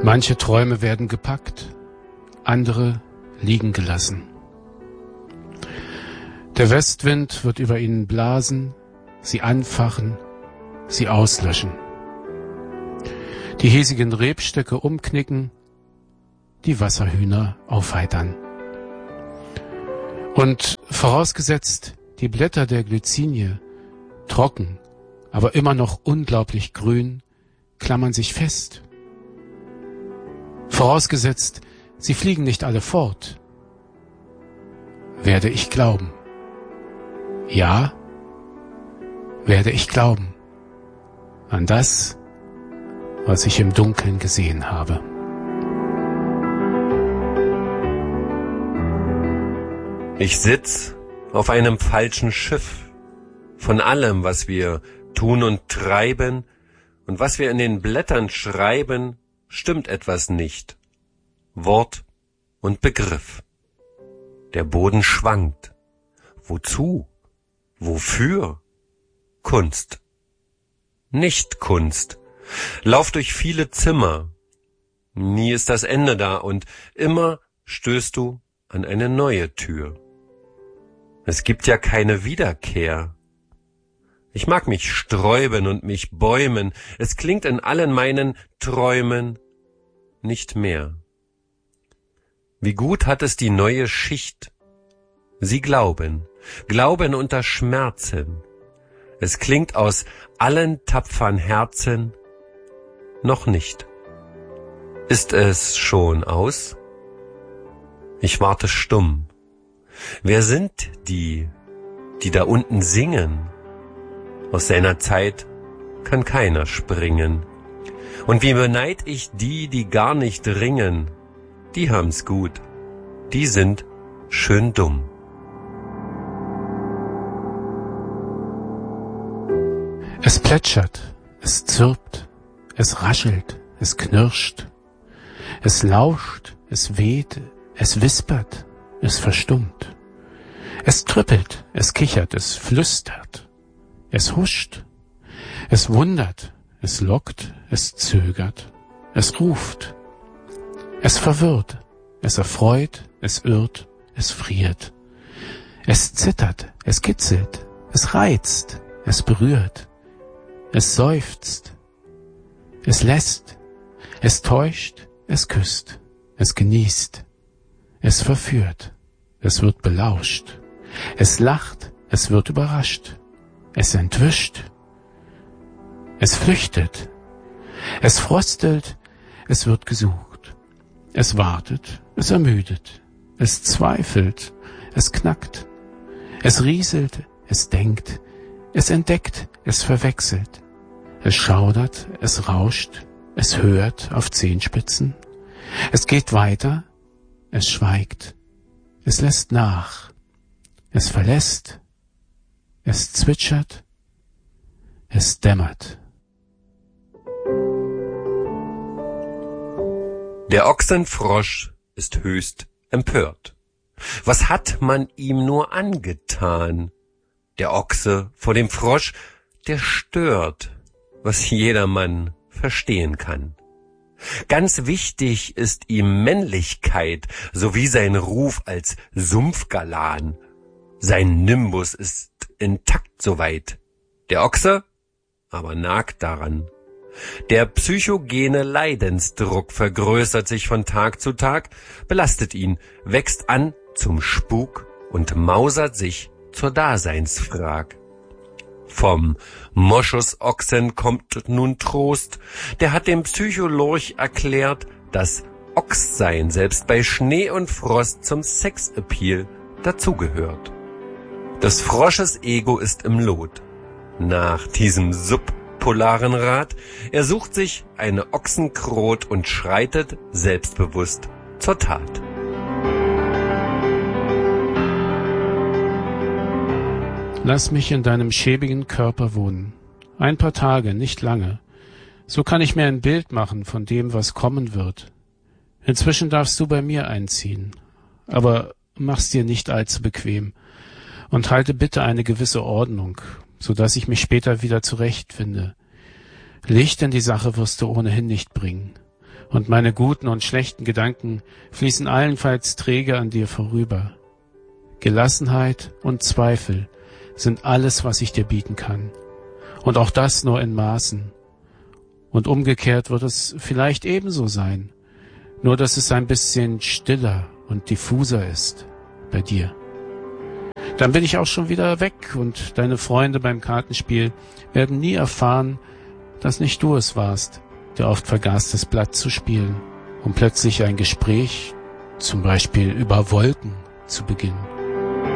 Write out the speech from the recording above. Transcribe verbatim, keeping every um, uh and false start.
Manche Träume werden gepackt, andere liegen gelassen. Der Westwind wird über ihnen blasen, sie anfachen, sie auslöschen. Die hiesigen Rebstöcke umknicken, die Wasserhühner aufheitern. Und vorausgesetzt, die Blätter der Glycinie, trocken, aber immer noch unglaublich grün, klammern sich fest. Vorausgesetzt, sie fliegen nicht alle fort, werde ich glauben. Ja, werde ich glauben an das, was ich im Dunkeln gesehen habe. Ich sitz auf einem falschen Schiff. Von allem, was wir tun und treiben und was wir in den Blättern schreiben, stimmt etwas nicht. Wort und Begriff. Der Boden schwankt. Wozu? Wofür? Kunst. Nicht Kunst. Lauf durch viele Zimmer. Nie ist das Ende da und immer stößt du an eine neue Tür. Es gibt ja keine Wiederkehr. Ich mag mich sträuben und mich bäumen. Es klingt in allen meinen Träumen nicht mehr. Wie gut hat es die neue Schicht. Sie glauben, glauben unter Schmerzen. Es klingt aus allen tapfern Herzen noch nicht. Ist es schon aus? Ich warte stumm. Wer sind die, die da unten singen? Aus seiner Zeit kann keiner springen. Und wie beneid ich die, die gar nicht ringen? Die haben's gut. Die sind schön dumm. Es plätschert, es zirpt, es raschelt, es knirscht, es lauscht, es weht, es wispert, es verstummt. Es trippelt, es kichert, es flüstert, es huscht, es wundert, es lockt, es zögert, es ruft, es verwirrt, es erfreut, es irrt, es friert, es zittert, es kitzelt, es reizt, es berührt, es seufzt, es lässt, es täuscht, es küsst, es genießt, es verführt, es wird belauscht, es lacht, es wird überrascht, es entwischt, es flüchtet, es fröstelt, es wird gesucht, es wartet, es ermüdet, es zweifelt, es knackt, es rieselt, es denkt, es entdeckt, es verwechselt, es schaudert, es rauscht, es hört auf Zehenspitzen, es geht weiter, es schweigt, es lässt nach, es verlässt, es zwitschert, es dämmert. Der Ochsenfrosch ist höchst empört. Was hat man ihm nur angetan? Der Ochse vor dem Frosch, der stört, was jedermann verstehen kann. Ganz wichtig ist ihm Männlichkeit, sowie sein Ruf als Sumpfgalan. Sein Nimbus ist intakt soweit. Der Ochse aber nagt daran. Der psychogene Leidensdruck vergrößert sich von Tag zu Tag, belastet ihn, wächst an zum Spuk und mausert sich zur Daseinsfrag. Vom Moschusochsen kommt nun Trost, der hat dem Psycholorch erklärt, dass Ochssein selbst bei Schnee und Frost zum Sexappeal dazugehört. Des Frosches Ego ist im Lot. Nach diesem subpolaren Rat, er sucht sich eine Ochsenkrot und schreitet selbstbewusst zur Tat. Lass mich in deinem schäbigen Körper wohnen. Ein paar Tage, nicht lange. So kann ich mir ein Bild machen von dem, was kommen wird. Inzwischen darfst du bei mir einziehen. Aber mach's dir nicht allzu bequem. Und halte bitte eine gewisse Ordnung, so dass ich mich später wieder zurechtfinde. Licht in die Sache wirst du ohnehin nicht bringen. und meine guten und schlechten Gedanken fließen allenfalls träge an dir vorüber. Gelassenheit und Zweifel sind alles, was ich dir bieten kann. Und auch das nur in Maßen. Und umgekehrt wird es vielleicht ebenso sein, nur dass es ein bisschen stiller und diffuser ist bei dir. Dann bin ich auch schon wieder weg und deine Freunde beim Kartenspiel werden nie erfahren, dass nicht du es warst, der oft vergaß, das Blatt zu spielen, um plötzlich ein Gespräch, zum Beispiel über Wolken, zu beginnen.